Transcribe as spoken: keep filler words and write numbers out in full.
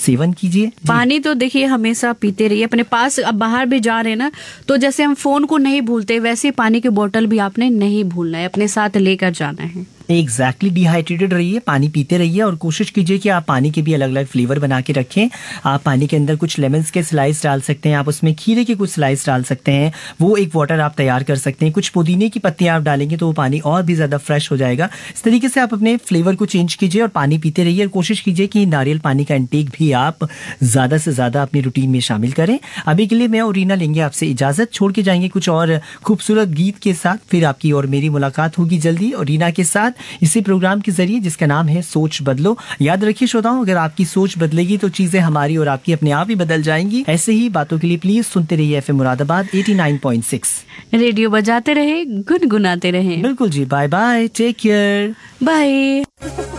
Seven कीजिए। पानी तो देखिए हमेशा पीते रहिए अपने पास। अब बाहर भी जा रहे हैं ना, तो जैसे हम फोन को नहीं भूलते, वैसे पानी की बोतल भी आपने नहीं भूलना है, अपने साथ लेकर जाना है। एग्जैक्टली, डिहाइड्रेटेड रहिए, पानी पीते रहिए और कोशिश कीजिए कि आप पानी के भी अलग अलग फ्लेवर बना के रखें। आप पानी के अंदर कुछ लेमन्स के स्लाइस डाल सकते हैं, आप उसमें खीरे के कुछ स्लाइस डाल सकते हैं, वो एक वाटर आप तैयार कर सकते हैं। कुछ पुदीने की पत्तियां आप डालेंगे तो वो पानी और भी ज़्यादा फ्रेश हो जाएगा। इस तरीके से आप अपने फ्लेवर को चेंज कीजिए और पानी पीते रहिए और कोशिश कीजिए कि नारियल पानी का इंटेक भी आप ज़्यादा से ज़्यादा अपनी रूटीन में शामिल करें। अभी के लिए मैं और रीना लेंगे आपसे इजाज़त, छोड़ के जाएंगे कुछ और खूबसूरत गीत के साथ। फिर आपकी और मेरी मुलाकात होगी जल्दी और रीना के साथ इसी प्रोग्राम के जरिए जिसका नाम है सोच बदलो। याद रखिए श्रोताओं, अगर आपकी सोच बदलेगी तो चीजें हमारी और आपकी अपने आप ही बदल जाएंगी। ऐसे ही बातों के लिए प्लीज सुनते रहिए FM Moradabad eighty nine point six. Radio बजाते रहे, गुनगुनाते रहे। बिल्कुल जी, bye bye, take care, bye.